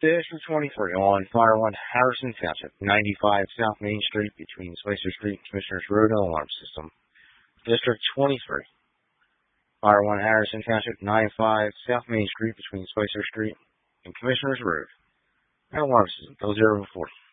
District 23 on Fire 1 Harrison Township, 95 South Main Street between Spicer Street and Commissioners Road alarm system. District 23, Fire 1 Harrison Township, 95 South Main Street between Spicer Street and Commissioners Road. Alarm system, 004.